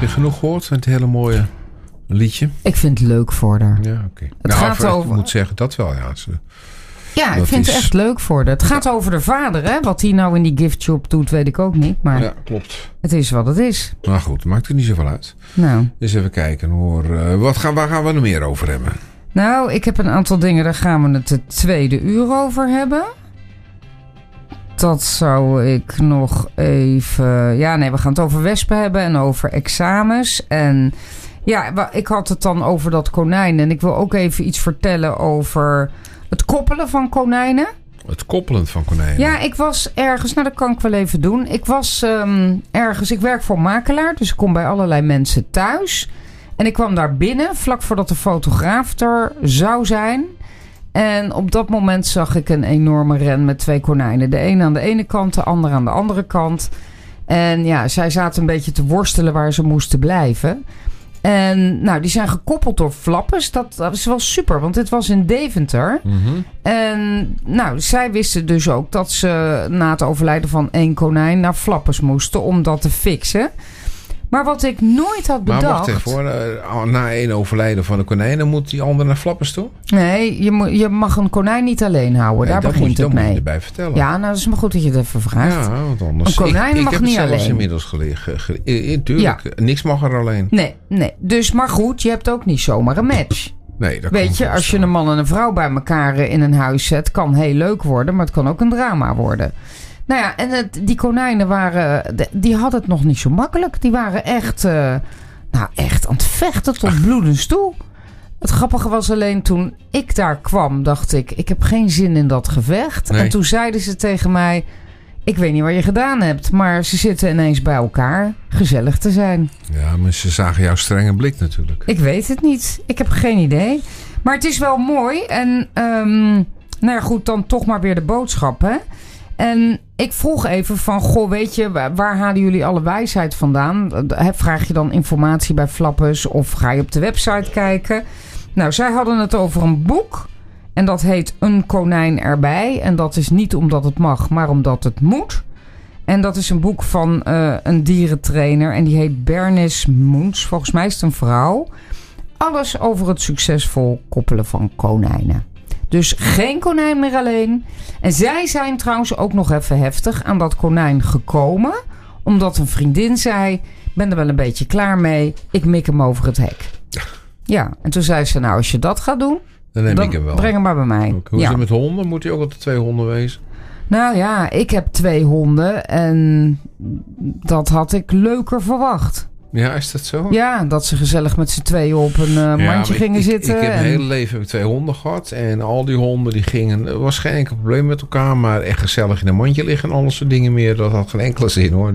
je genoeg gehoord van het hele mooie liedje? Ik vind het leuk voor haar. Ja, oké. Het gaat over... Ik moet zeggen, dat wel, ja. Ja, ik vind het echt leuk voor haar. Het gaat over de vader, hè. Wat hij nou in die giftshop doet, weet ik ook niet. Maar ja, klopt. Het is wat het is. Maar goed, maakt er niet zoveel uit. Nou. Dus even kijken hoor. Waar gaan we er meer over hebben? Nou, ik heb een aantal dingen, daar gaan we het de tweede uur over hebben. Dat zou ik nog even... Ja, nee, we gaan het over wespen hebben en over examens. En ja, ik had het dan over dat konijn. En ik wil ook even iets vertellen over het koppelen van konijnen. Het koppelen van konijnen? Ja, ik was ergens... Nou, dat kan ik wel even doen. Ik was ergens... Ik werk voor een makelaar, dus ik kom bij allerlei mensen thuis. En ik kwam daar binnen, vlak voordat de fotograaf er zou zijn. En op dat moment zag ik een enorme ren met 2 konijnen. De ene aan de ene kant, de andere aan de andere kant. En ja, zij zaten een beetje te worstelen waar ze moesten blijven. En nou, die zijn gekoppeld door flappers. Dat is wel super, want dit was in Deventer. Mm-hmm. En nou, zij wisten dus ook dat ze na het overlijden van 1 konijn naar flappers moesten om dat te fixen. Maar wat ik nooit had bedacht... Maar wacht even hoor. Na 1 overlijden van de konijnen moet die ander naar flappers toe? Nee, je mag een konijn niet alleen houden. Daar begint het mee. Dat moet je erbij vertellen. Ja, nou dat is maar goed dat je het even vraagt. Ja, want anders... Een konijn mag niet alleen. Ik heb het zelfs inmiddels gelegen. Tuurlijk, ja. Niks mag er alleen. Nee. Dus, maar goed, je hebt ook niet zomaar een match. Nee, dat weet je, als je een man en een vrouw bij elkaar in een huis zet... kan heel leuk worden, maar het kan ook een drama worden. Nou ja, en die konijnen die hadden het nog niet zo makkelijk. Die waren echt aan het vechten tot bloedens toe. Het grappige was alleen toen ik daar kwam, dacht ik heb geen zin in dat gevecht. Nee. En toen zeiden ze tegen mij, ik weet niet wat je gedaan hebt, maar ze zitten ineens bij elkaar gezellig te zijn. Ja, maar ze zagen jouw strenge blik natuurlijk. Ik weet het niet. Ik heb geen idee. Maar het is wel mooi. En nou ja, goed, dan toch maar weer de boodschap, hè. En ik vroeg even van, goh, weet je, waar halen jullie alle wijsheid vandaan? Vraag je dan informatie bij Flappers of ga je op de website kijken? Nou, zij hadden het over een boek en dat heet Een konijn erbij. En dat is niet omdat het mag, maar omdat het moet. En dat is een boek van een dierentrainer en die heet Bernice Moens. Volgens mij is het een vrouw. Alles over het succesvol koppelen van konijnen. Dus geen konijn meer alleen. En zij zijn trouwens ook nog even heftig aan dat konijn gekomen. Omdat een vriendin zei, ik ben er wel een beetje klaar mee. Ik mik hem over het hek. Ja, en toen zei ze, nou als je dat gaat doen, dan neem ik hem wel. Breng hem maar bij mij. Hoe is het met honden? Moet hij ook altijd 2 honden wezen? Nou ja, ik heb 2 honden en dat had ik leuker verwacht. Ja, is dat zo? Ja, dat ze gezellig met z'n tweeën op een mandje gingen zitten. Ik heb mijn hele leven 2 honden gehad. En al die honden die gingen... Er was geen enkel probleem met elkaar. Maar echt gezellig in een mandje liggen en al dat soort dingen meer. Dat had geen enkele zin hoor.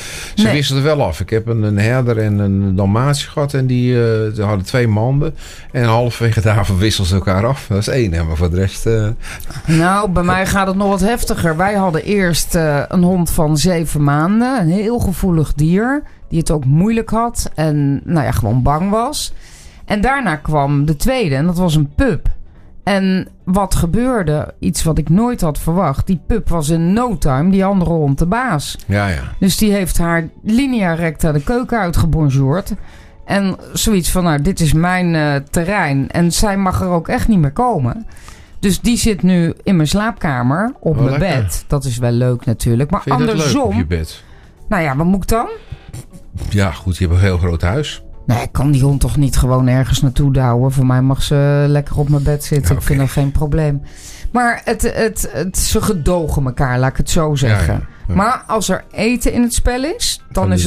Ze wisselden wel af. Ik heb een herder en een Dalmatie gehad. En die hadden 2 manden. En halverwege daarvan wisselden ze elkaar af. Dat is 1. Maar voor de rest... Nou, bij mij gaat het nog wat heftiger. Wij hadden eerst een hond van 7 maanden. Een heel gevoelig dier. Die het ook moeilijk had. En nou ja, gewoon bang was. En daarna kwam de tweede. En dat was een pup. En wat gebeurde? Iets wat ik nooit had verwacht. Die pup was in no time die andere hond de baas. Ja. Dus die heeft haar linea recta de keuken uitgebonjourd. En zoiets van, nou, dit is mijn terrein. En zij mag er ook echt niet meer komen. Dus die zit nu in mijn slaapkamer op mijn bed. Dat is wel leuk natuurlijk. Maar vind je andersom... dat leuk op je bed? Nou ja, wat moet ik dan? Ja, goed, je hebt een heel groot huis. Nee, ik kan die hond toch niet gewoon ergens naartoe douwen. Voor mij mag ze lekker op mijn bed zitten. Okay. Ik vind dat geen probleem. Maar ze gedogen elkaar, laat ik het zo zeggen. Ja. Maar als er eten in het spel is, dan is